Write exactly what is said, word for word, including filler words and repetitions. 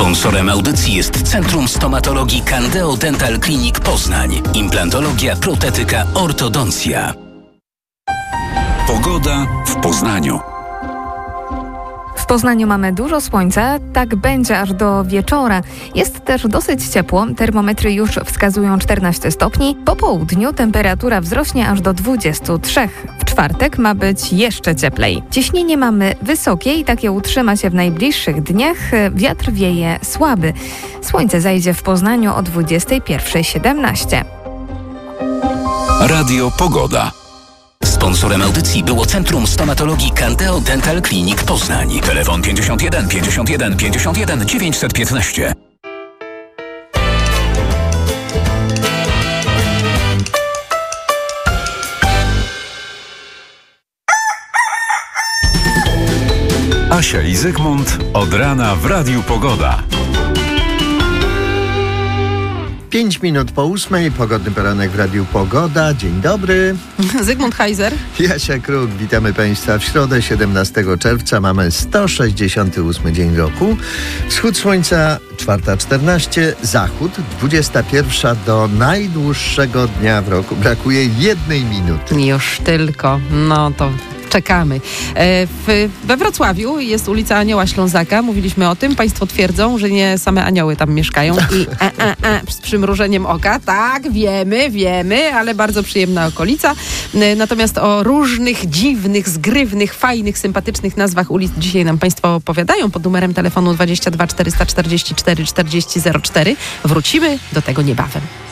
Sponsorem audycji jest Centrum Stomatologii Candeo Dental Clinic Poznań. Implantologia, protetyka, ortodoncja. Pogoda w Poznaniu. W Poznaniu mamy dużo słońca, tak będzie aż do wieczora. Jest też dosyć ciepło, termometry już wskazują czternaście stopni. Po południu temperatura wzrośnie aż do dwudziestu trzech. W czwartek ma być jeszcze cieplej. Ciśnienie mamy wysokie i takie utrzyma się w najbliższych dniach. Wiatr wieje słaby. Słońce zajdzie w Poznaniu o dwudziestej pierwszej siedemnaście. Radio Pogoda. Sponsorem audycji było Centrum Stomatologii Candeo Dental Clinic Poznań. Telefon pięćdziesiąt jeden pięćdziesiąt jeden pięćdziesiąt jeden dziewięćset piętnaście. Asia i Zygmunt od rana w Radiu Pogoda. Pięć minut po ósmej, pogodny poranek w Radiu Pogoda. Dzień dobry. Zygmunt Heiser. Jasia Kruk, witamy Państwa w środę, siedemnastego czerwca. Mamy sto sześćdziesiąty ósmy dzień roku. Wschód słońca czwarta czternaście, zachód dwudziesta pierwsza do najdłuższego dnia w roku. Brakuje jednej minuty. Już tylko, no to... Czekamy. W, we Wrocławiu jest ulica Anioła Ślązaka. Mówiliśmy o tym. Państwo twierdzą, że nie same anioły tam mieszkają. I e, e, e, z przymrużeniem oka. Tak, wiemy, wiemy, ale bardzo przyjemna okolica. Natomiast o różnych dziwnych, zgrywnych, fajnych, sympatycznych nazwach ulic dzisiaj nam Państwo opowiadają pod numerem telefonu dwadzieścia dwa czterysta czterdzieści cztery czterdzieści zero cztery. Wrócimy do tego niebawem.